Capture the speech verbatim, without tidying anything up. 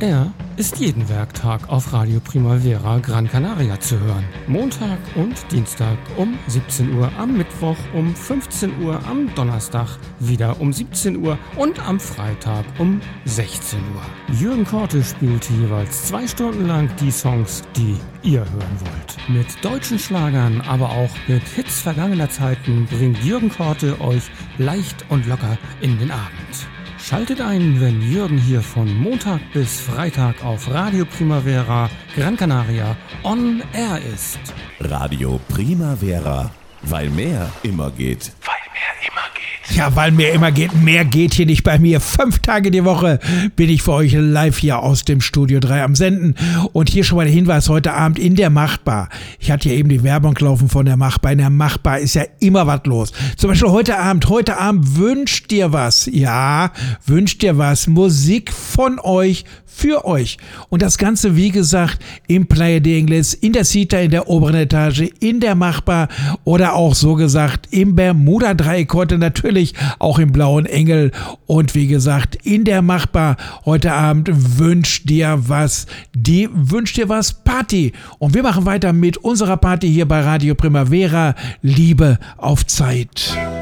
Er ist jeden Werktag auf Radio Primavera Gran Canaria zu hören. Montag und Dienstag um siebzehn Uhr, am Mittwoch um fünfzehn Uhr, am Donnerstag wieder um siebzehn Uhr und am Freitag um sechzehn Uhr. Jürgen Korte spielt jeweils zwei Stunden lang die Songs, die ihr hören wollt. Mit deutschen Schlagern, aber auch mit Hits vergangener Zeiten bringt Jürgen Korte euch leicht und locker in den Abend. Schaltet ein, wenn Jürgen hier von Montag bis Freitag auf Radio Primavera Gran Canaria on Air ist. Radio Primavera, weil mehr immer geht. Weil mehr immer geht. Ja, weil mehr immer geht. Mehr geht hier nicht bei mir. Fünf Tage die Woche bin ich für euch live hier aus dem Studio drei am Senden. Und hier schon mal der Hinweis, heute Abend in der Machtbar. Ich hatte ja eben die Werbung laufen von der Machtbar. In der Machtbar ist ja immer was los. Zum Beispiel heute Abend. Heute Abend wünscht dir was. Ja, wünscht dir was. Musik von euch für euch. Und das Ganze, wie gesagt, im Playa de Ingles, in der Cita, in der oberen Etage, in der Machtbar oder auch so gesagt im Bermuda-Dreieck, heute natürlich auch im Blauen Engel. Und wie gesagt, in der Machtbar heute Abend wünscht dir was. Die wünscht dir was Party. Und wir machen weiter mit unserer Party hier bei Radio Primavera. Liebe auf Zeit.